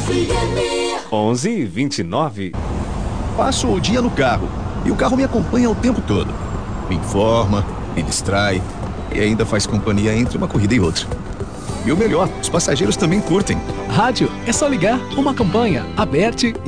11:29. Passo o dia no carro e o carro me acompanha o tempo todo. Me informa, me distrai e ainda faz companhia entre uma corrida e outra. E o melhor, os passageiros também curtem. Rádio, é só ligar, uma campanha, Aberte